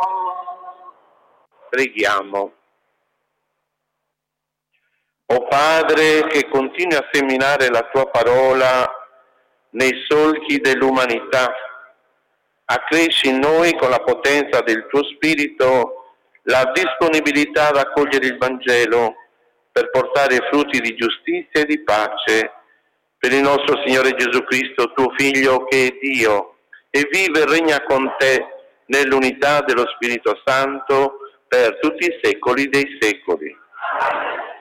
Preghiamo. O Padre, che continui a seminare la tua parola nei solchi dell'umanità, accresci in noi con la potenza del tuo Spirito la disponibilità ad accogliere il Vangelo per portare frutti di giustizia e di pace per il nostro Signore Gesù Cristo, tuo Figlio, che è Dio e vive e regna con te nell'unità dello Spirito Santo per tutti i secoli dei secoli.